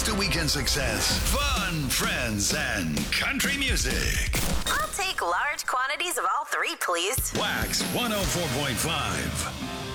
to weekend success, fun, friends, and country music. I'll take large quantities of all three, please. Wax 104.5.